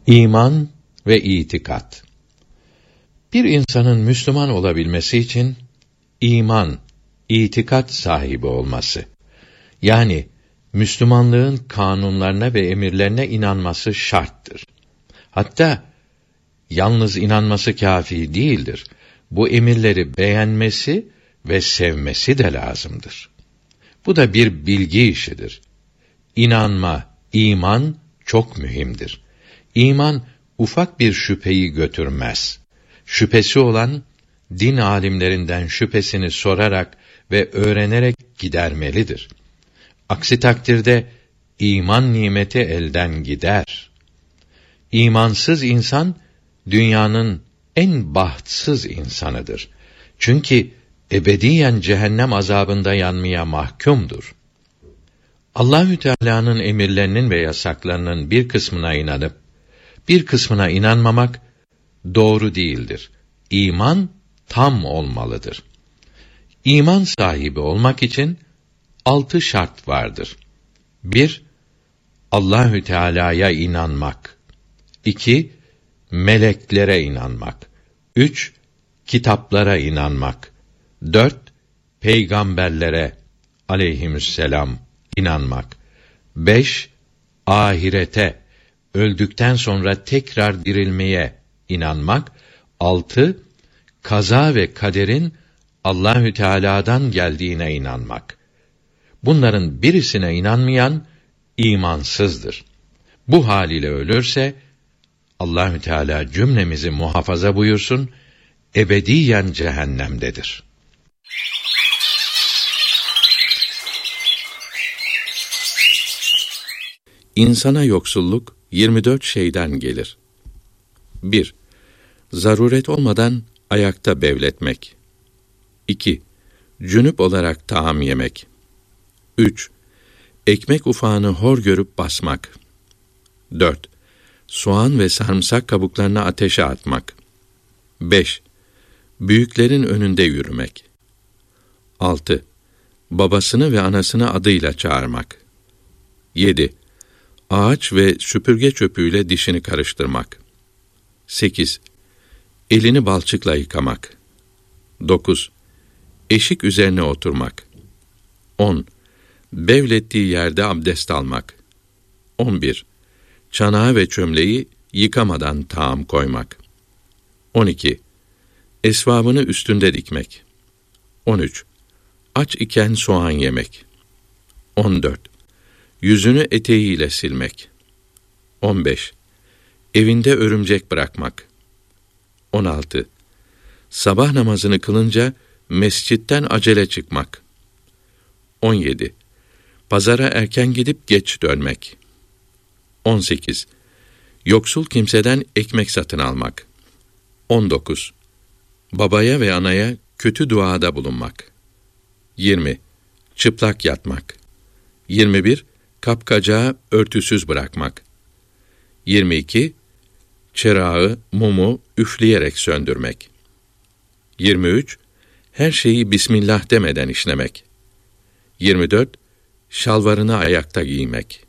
İman ve itikat. Bir insanın Müslüman olabilmesi için iman, itikat sahibi olması, yani Müslümanlığın kanunlarına ve emirlerine inanması şarttır. Hatta yalnız inanması kâfi değildir. Bu emirleri beğenmesi ve sevmesi de lazımdır. Bu da bir bilgi işidir. İnanma, iman çok mühimdir. İman ufak bir şüpheyi götürmez. Şüphesi olan din alimlerinden şüphesini sorarak ve öğrenerek gidermelidir. Aksi takdirde iman nimeti elden gider. İmansız insan dünyanın en bahtsız insanıdır. Çünkü ebediyen cehennem azabında yanmaya mahkumdur. Allahü Teala'nın emirlerinin ve yasaklarının bir kısmına inanıp bir kısmına inanmamak doğru değildir. İman tam olmalıdır. İman sahibi olmak için 6 şart vardır. 1. Allahü Teala'ya inanmak. 2. Meleklere inanmak. 3. Kitaplara inanmak. 4. Peygamberlere aleyhisselam inanmak. 5. Ahirete, öldükten sonra tekrar dirilmeye inanmak. 6. Kaza ve kaderin Allahü Teala'dan geldiğine inanmak. Bunların birisine inanmayan imansızdır. Bu haliyle ölürse Allahü Teala cümlemizi muhafaza buyursun, ebediyen cehennemdedir. İnsana yoksulluk 24 şeyden gelir. 1. Zaruret olmadan ayakta bevletmek. 2. Cünüp olarak taam yemek. 3. Ekmek ufağını hor görüp basmak. 4. Soğan ve sarımsak kabuklarını ateşe atmak. 5. Büyüklerin önünde yürümek. 6. Babasını ve anasını adıyla çağırmak. 7. Ağaç ve süpürge çöpüyle dişini karıştırmak. 8. Elini balçıkla yıkamak. 9. Eşik üzerine oturmak. 10. Bevlettiği yerde abdest almak. 11. Çanağı ve çömleği yıkamadan taam koymak. 12. Esvabını üstünde dikmek. 13. Aç iken soğan yemek. 14. Yüzünü eteğiyle silmek. 15. Evinde örümcek bırakmak. 16. Sabah namazını kılınca mescitten acele çıkmak. 17. Pazara erken gidip geç dönmek. 18. Yoksul kimseden ekmek satın almak. 19. Babaya ve anaya kötü duada bulunmak. 20. Çıplak yatmak. 21. Kapkacağı örtüsüz bırakmak. 22. Çırağı, mumu üfleyerek söndürmek. 23. Her şeyi Bismillah demeden işlemek. 24. Şalvarını ayakta giymek.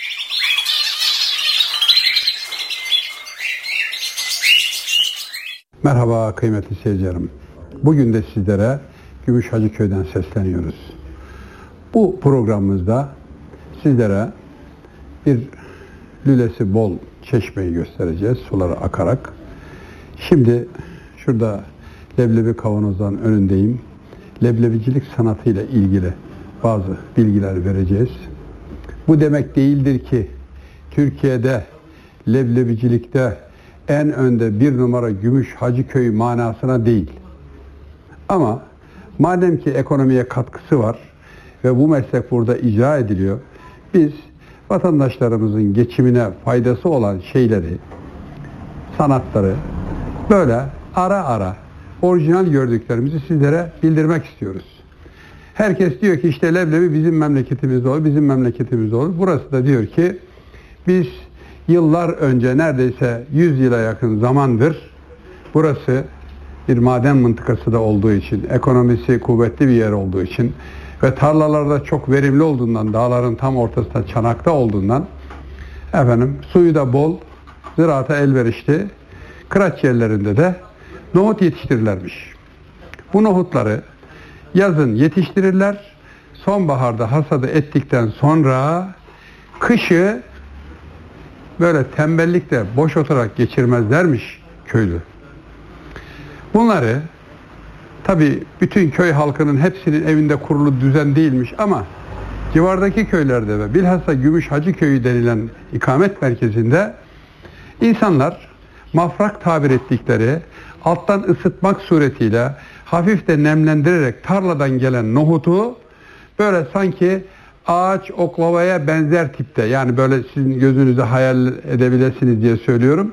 Merhaba kıymetli seyircilerim. Bugün de sizlere Gümüş Hacıköy'den sesleniyoruz. Bu programımızda sizlere bir lülesi bol çeşmeyi göstereceğiz, suları akarak. Şimdi şurada leblebi kavanozdan önündeyim. Leblebicilik sanatıyla ilgili bazı bilgiler vereceğiz. Bu demek değildir ki Türkiye'de leblebicilikte en önde bir numara Gümüş Hacıköy manasına değil. Ama madem ki ekonomiye katkısı var ve bu meslek burada icra ediliyor, biz vatandaşlarımızın geçimine faydası olan şeyleri, sanatları böyle ara ara orijinal gördüklerimizi sizlere bildirmek istiyoruz. Herkes diyor ki işte leblebi bizim memleketimizde olur, bizim memleketimizde olur. Burası da diyor ki biz yıllar önce, neredeyse 100 yıla yakın zamandır, burası bir maden mıntıkası da olduğu için, ekonomisi kuvvetli bir yer olduğu için ve tarlalarda çok verimli olduğundan, dağların tam ortasında, çanakta olduğundan, suyu da bol, ziraata elverişli kıraç yerlerinde de nohut yetiştirirlermiş. Bu nohutları yazın yetiştirirler. Sonbaharda hasadı ettikten sonra kışı böyle tembellikle boş oturarak geçirmezlermiş köylü. Bunları tabi bütün köy halkının hepsinin evinde kurulu düzen değilmiş ama civardaki köylerde ve bilhassa Gümüşhacı Köyü denilen ikamet merkezinde insanlar mafrak tabir ettikleri alttan ısıtmak suretiyle hafif de nemlendirerek tarladan gelen nohutu böyle sanki ağaç oklavaya benzer tipte, yani böyle sizin gözünüze hayal edebilirsiniz diye söylüyorum.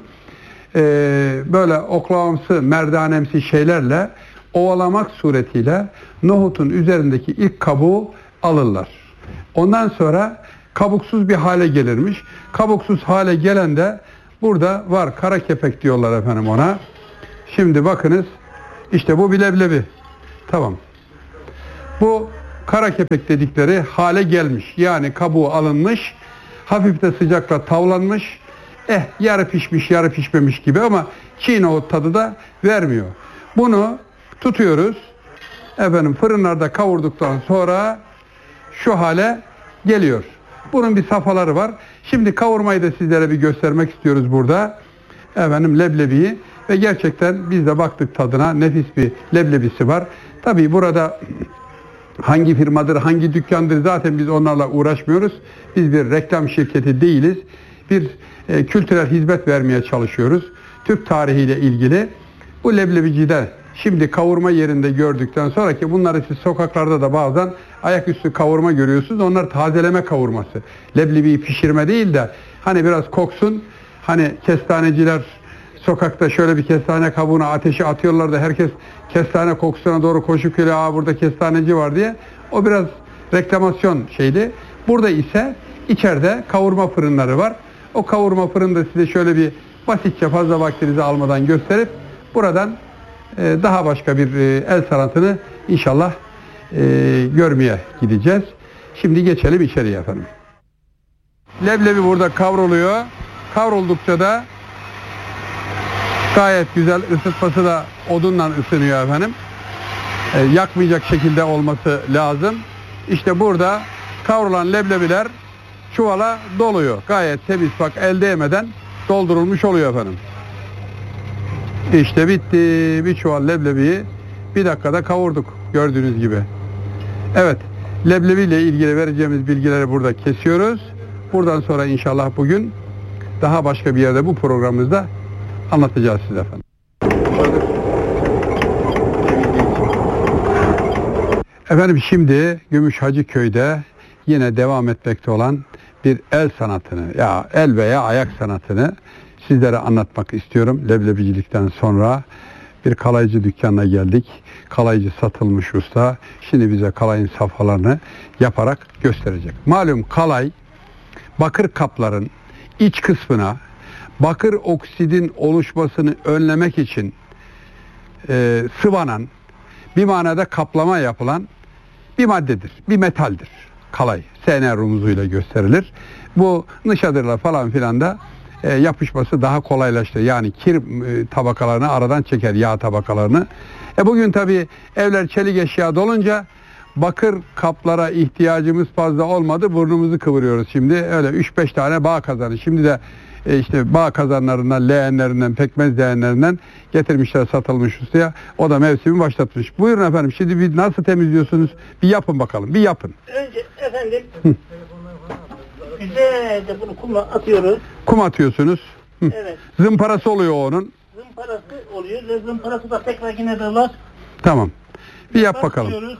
Böyle oklavamsı, merdanemsi şeylerle ovalamak suretiyle nohutun üzerindeki ilk kabuğu alırlar. Ondan sonra kabuksuz bir hale gelirmiş. Kabuksuz hale gelen de burada var. Kara kepek diyorlar efendim ona. Şimdi bakınız, işte bu bir leblebi. Tamam. Bu kara kepek dedikleri hale gelmiş. Yani kabuğu alınmış, hafif de sıcakla tavlanmış. Yarı pişmiş, yarı pişmemiş gibi ama çiğ nohut tadı da vermiyor. Bunu tutuyoruz. Efendim fırınlarda kavurduktan sonra şu hale geliyor. Bunun bir safhaları var. Şimdi kavurmayı da sizlere bir göstermek istiyoruz burada. Efendim leblebiyi ve gerçekten biz de baktık tadına, nefis bir leblebisi var. Tabii burada hangi firmadır, hangi dükkandır zaten biz onlarla uğraşmıyoruz. Biz bir reklam şirketi değiliz. Bir kültürel hizmet vermeye çalışıyoruz. Türk tarihiyle ilgili bu leblebicide şimdi kavurma yerinde gördükten sonra, ki bunları siz sokaklarda da bazen ayaküstü kavurma görüyorsunuz. Onlar tazeleme kavurması. Leblebiyi pişirme değil de hani biraz koksun. Hani kestaneciler sokakta şöyle bir kestane kabuğuna ateşe atıyorlar da herkes kestane kokusuna doğru koşup geliyor. Aa, burada kestaneci var diye. O biraz reklamasyon şeydi. Burada ise içeride kavurma fırınları var. O kavurma fırında size şöyle bir basitçe, fazla vaktinizi almadan gösterip buradan daha başka bir el sanatını inşallah görmeye gideceğiz. Şimdi geçelim içeriye efendim. Leblebi burada kavruluyor. Kavruldukça da gayet güzel, ısıtması da odunla ısınıyor efendim. Yakmayacak şekilde olması lazım. İşte burada kavrulan leblebiler çuvala doluyor. Gayet temiz, bak el değmeden doldurulmuş oluyor efendim. İşte bitti. Bir çuval leblebiyi bir dakikada kavurduk gördüğünüz gibi. Evet, leblebi ile ilgili vereceğimiz bilgileri burada kesiyoruz. Buradan sonra inşallah bugün daha başka bir yerde bu programımızda anlatacağız size efendim. Efendim şimdi Gümüşhacı Köy'de yine devam etmekte olan bir el sanatını, ya el veya ayak sanatını sizlere anlatmak istiyorum. Leblebicilikten sonra bir kalaycı dükkanına geldik. Kalaycı satılmış usta. Şimdi bize kalayın safhalarını yaparak gösterecek. Malum kalay bakır kapların iç kısmına bakır oksidin oluşmasını önlemek için sıvanan, bir manada kaplama yapılan bir maddedir, bir metaldir. Kalay, SN rumuzuyla gösterilir. Bu nişadırla falan filan da yapışması daha kolaylaştı. Yani kir tabakalarını aradan çeker, yağ tabakalarını. Bugün tabii evler çelik eşya dolunca bakır kaplara ihtiyacımız fazla olmadı. Burnumuzu kıvırıyoruz şimdi. Öyle 3-5 tane bağ kazanı. Şimdi de işte bağ kazanlarından, leğenlerinden, pekmez leğenlerinden getirmişler, satılmış ustaya. O da mevsimi başlatmış. Buyurun efendim. Şimdi bir nasıl temizliyorsunuz? Bir yapın bakalım. Bir yapın. Önce efendim güzelce bunu kuma atıyoruz. Kum atıyorsunuz. Evet. Zımparası oluyor onun. Zımparası oluyor ve zımparası da tekrar yine de var. Tamam. Bir yap bakalım.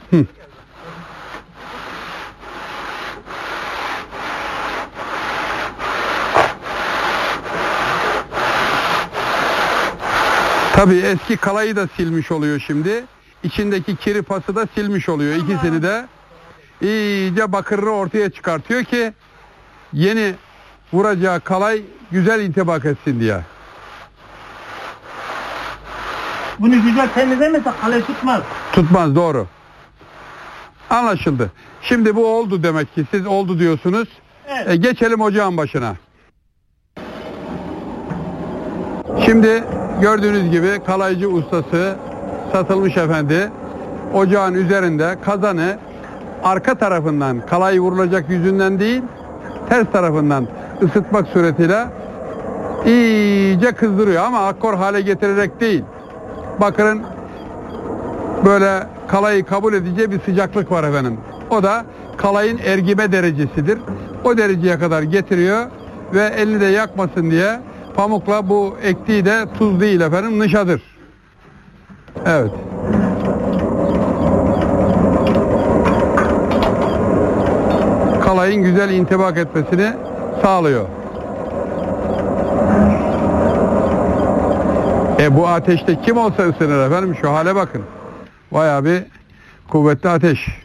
Tabii eski kalayı da silmiş oluyor şimdi. İçindeki kiri pası da silmiş oluyor. İkisini de iyice bakırını ortaya çıkartıyor ki yeni vuracağı kalay güzel intibak etsin diye. Bunu güzel temizlemezse kalay tutmaz. Tutmaz, doğru. Anlaşıldı. Şimdi bu oldu demek ki. Siz oldu diyorsunuz. Evet. Geçelim ocağın başına. Şimdi gördüğünüz gibi kalaycı ustası satılmış efendi. Ocağın üzerinde kazanı arka tarafından, kalay vurulacak yüzünden değil, ters tarafından ısıtmak suretiyle iyice kızdırıyor ama akkor hale getirerek değil. Bakırın böyle kalayı kabul edeceği bir sıcaklık var efendim. O da kalayın ergime derecesidir. O dereceye kadar getiriyor ve elini de yakmasın diye pamukla bu ektiği de tuz değil efendim, nişadır. Evet. Kalayın güzel intibak etmesini sağlıyor. Bu ateşte kim olsa ısınır efendim, şu hale bakın. Bayağı bir kuvvetli ateş.